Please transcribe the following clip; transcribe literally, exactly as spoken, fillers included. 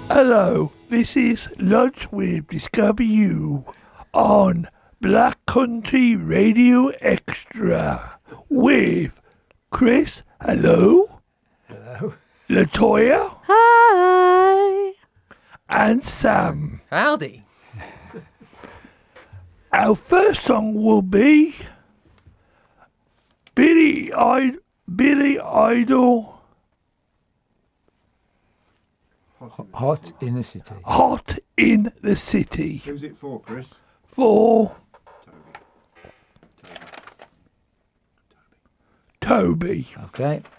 Hello, this is Lunch with Discover You on Black Country Radio Extra with Chris. Hello. Hello. Latoya. Hi. And Sam. Howdy. Our first song will be Billy I- Billy Idol. Hot in the City. Hot in the City. Who's it for, Chris? For Toby. Toby. Okay.